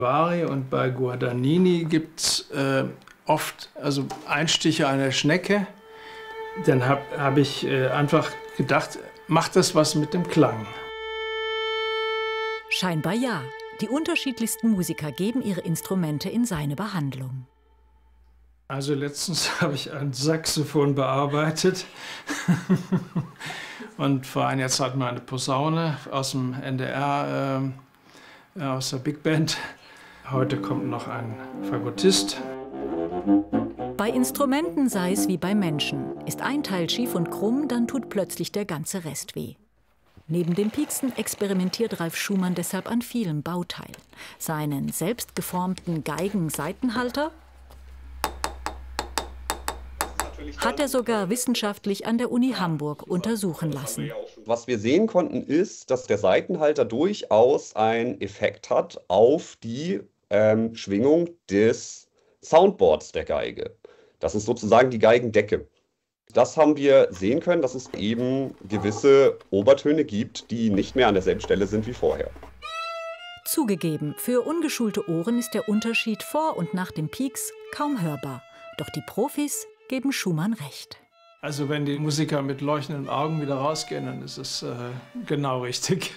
Vari und bei Guadagnini gibt es oft Einstiche einer Schnecke. Dann hab ich einfach gedacht, macht das was mit dem Klang? Scheinbar ja. Die unterschiedlichsten Musiker geben ihre Instrumente in seine Behandlung. Also letztens habe ich ein Saxophon bearbeitet und vor einer Zeit mal eine Posaune aus dem NDR, aus der Big Band. Heute kommt noch ein Fagottist. Bei Instrumenten sei es wie bei Menschen. Ist ein Teil schief und krumm, dann tut plötzlich der ganze Rest weh. Neben dem Pieksen experimentiert Ralf Schumann deshalb an vielen Bauteilen. Seinen selbst geformten Geigen-Saitenhalter hat er sogar wissenschaftlich an der Uni Hamburg untersuchen lassen. Was wir sehen konnten, ist, dass der Saitenhalter durchaus einen Effekt hat auf die Schwingung des Soundboards der Geige. Das ist sozusagen die Geigendecke. Das haben wir sehen können, dass es eben gewisse Obertöne gibt, die nicht mehr an derselben Stelle sind wie vorher. Zugegeben, für ungeschulte Ohren ist der Unterschied vor und nach dem Pieks kaum hörbar. Doch die Profis geben Schumann recht. Also wenn die Musiker mit leuchtenden Augen wieder rausgehen, dann ist es genau richtig.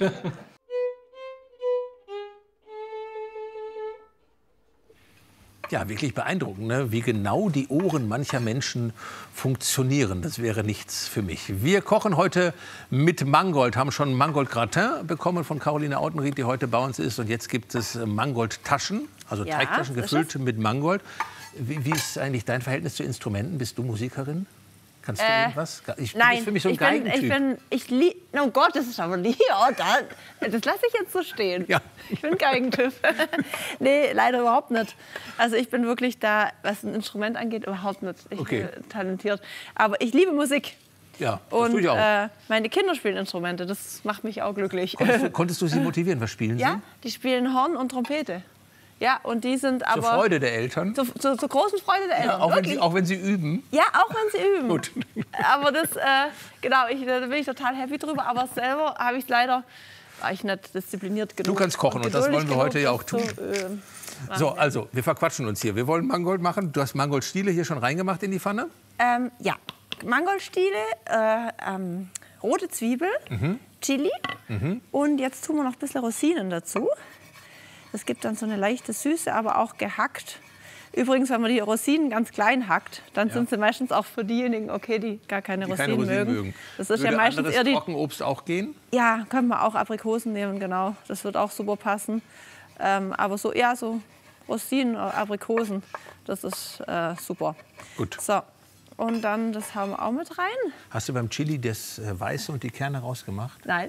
Ja, wirklich beeindruckend, ne? Wie genau die Ohren mancher Menschen funktionieren. Das wäre nichts für mich. Wir kochen heute mit Mangold, haben schon Mangold-Gratin bekommen von Caroline Autenried, die heute bei uns ist. Und jetzt gibt es Mangold-Taschen, also ja, Teigtaschen gefüllt mit Mangold. Wie ist eigentlich dein Verhältnis zu Instrumenten? Bist du Musikerin? Kannst du irgendwas? Nein, für mich so ein Geigentyp. Oh Gott, das ist aber lieb. Oh, das lasse ich jetzt so stehen. Ja. Ich bin Geigentyp. Nee, leider überhaupt nicht. Also ich bin wirklich da, was ein Instrument angeht, überhaupt nicht talentiert. Aber ich liebe Musik. Ja, das tue ich auch. Meine Kinder spielen Instrumente, das macht mich auch glücklich. Konntest du sie motivieren? Was spielen sie? Ja, die spielen Horn und Trompete. Ja, und die sind aber... Zur Freude der Eltern? Zur großen Freude der Eltern, ja, auch wenn sie üben? Ja, auch wenn sie üben. Gut. Aber das, genau, da bin ich total happy drüber. Aber selber war ich nicht diszipliniert genug. Du kannst kochen und das wollen wir heute ja auch tun. So, also, wir verquatschen uns hier. Wir wollen Mangold machen. Du hast Mangoldstiele hier schon reingemacht in die Pfanne? Ja, Mangoldstiele, rote Zwiebel, Chili und jetzt tun wir noch ein bisschen Rosinen dazu. Das gibt dann so eine leichte Süße, aber auch gehackt. Übrigens, wenn man die Rosinen ganz klein hackt, dann sind sie meistens auch für diejenigen okay, die gar keine Rosinen mögen. Das ist Würde ja meistens eher die Trockenobst auch gehen? Ja, können wir auch Aprikosen nehmen, genau. Das wird auch super passen. Aber so, ja, so Rosinen, Aprikosen, das ist super. Gut. So. Und dann, das haben wir auch mit rein. Hast du beim Chili das Weiße und die Kerne rausgemacht? Nein.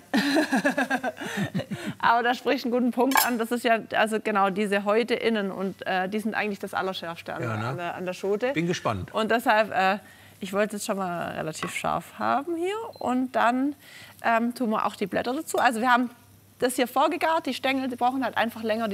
Aber da spricht einen guten Punkt an. Das ist ja, also genau, diese Häute innen. Und die sind eigentlich das Allerschärfste an der Schote. Bin gespannt. Und deshalb, ich wollte es schon mal relativ scharf haben hier. Und dann tun wir auch die Blätter dazu. Also wir haben das hier vorgegart. Die Stängel, die brauchen halt einfach länger.